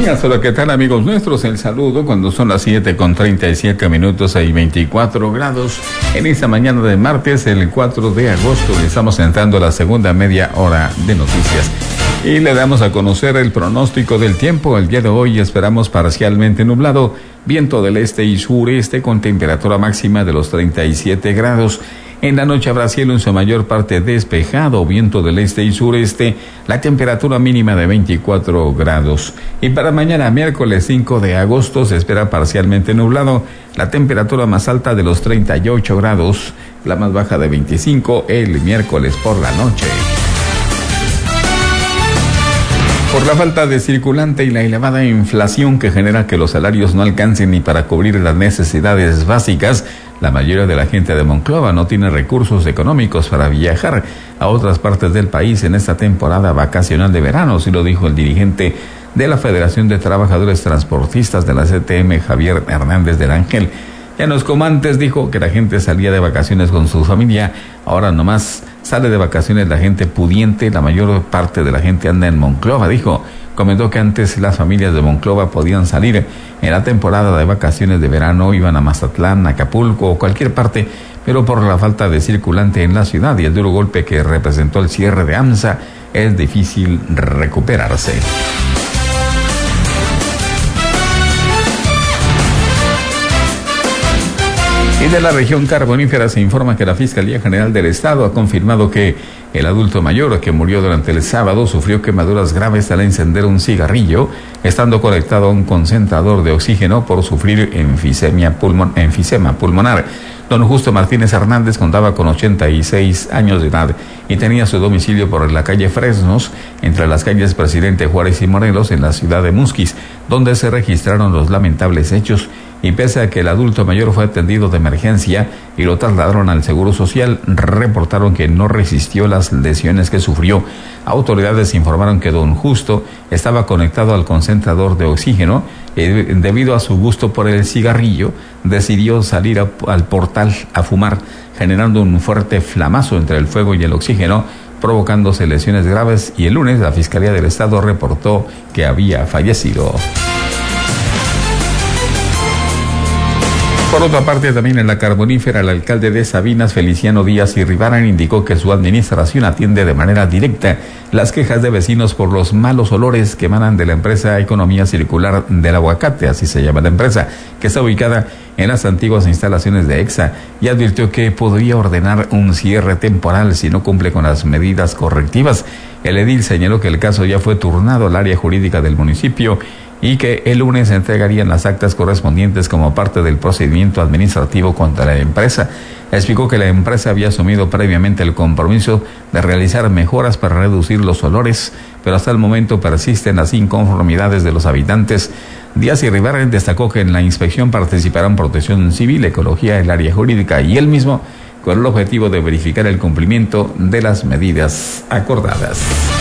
Venga, solo ¿qué tal, amigos nuestros? El saludo cuando son las 7:37 y 24 grados en esta mañana de martes, el 4 de agosto. Y estamos entrando a la segunda media hora de noticias. Y le damos a conocer el pronóstico del tiempo. El día de hoy esperamos parcialmente nublado, viento del este y sureste con temperatura máxima de los 37 grados. En la noche habrá cielo en su mayor parte despejado, viento del este y sureste, la temperatura mínima de 24 grados. Y para mañana, miércoles 5 de agosto, se espera parcialmente nublado, la temperatura más alta de los 38 grados, la más baja de 25 el miércoles por la noche. Por la falta de circulante y la elevada inflación que genera que los salarios no alcancen ni para cubrir las necesidades básicas, la mayoría de la gente de Monclova no tiene recursos económicos para viajar a otras partes del país en esta temporada vacacional de verano, así lo dijo el dirigente de la Federación de Trabajadores Transportistas de la CTM, Javier Hernández del Ángel. Ya no es como antes, dijo, que la gente salía de vacaciones con su familia, ahora nomás sale de vacaciones la gente pudiente, la mayor parte de la gente anda en Monclova, dijo. Comentó que antes las familias de Monclova podían salir en la temporada de vacaciones de verano, iban a Mazatlán, Acapulco o cualquier parte, pero por la falta de circulante en la ciudad y el duro golpe que representó el cierre de AMSA, es difícil recuperarse. Y de la región carbonífera se informa que la Fiscalía General del Estado ha confirmado que el adulto mayor que murió durante el sábado sufrió quemaduras graves al encender un cigarrillo, estando conectado a un concentrador de oxígeno por sufrir enfisema pulmonar. Don Justo Martínez Hernández contaba con 86 años de edad y tenía su domicilio por la calle Fresnos, entre las calles Presidente Juárez y Morelos, en la ciudad de Musquis, donde se registraron los lamentables hechos. Y pese a que el adulto mayor fue atendido de emergencia y lo trasladaron al Seguro Social, reportaron que no resistió las lesiones que sufrió. Autoridades informaron que don Justo estaba conectado al concentrador de oxígeno y debido a su gusto por el cigarrillo, decidió salir al portal a fumar, generando un fuerte flamazo entre el fuego y el oxígeno, provocándose lesiones graves, y el lunes la Fiscalía del Estado reportó que había fallecido. Por otra parte, también en la carbonífera, el alcalde de Sabinas, Feliciano Díaz y Ribarán, indicó que su administración atiende de manera directa las quejas de vecinos por los malos olores que emanan de la empresa Economía Circular del Aguacate, así se llama la empresa, que está ubicada en las antiguas instalaciones de EXA, y advirtió que podría ordenar un cierre temporal si no cumple con las medidas correctivas. El edil señaló que el caso ya fue turnado al área jurídica del municipio y que el lunes se entregarían las actas correspondientes como parte del procedimiento administrativo contra la empresa. Explicó que la empresa había asumido previamente el compromiso de realizar mejoras para reducir los olores, pero hasta el momento persisten las inconformidades de los habitantes. Díaz y Ribarán destacó que en la inspección participarán Protección Civil, Ecología, el área jurídica y él mismo, con el objetivo de verificar el cumplimiento de las medidas acordadas.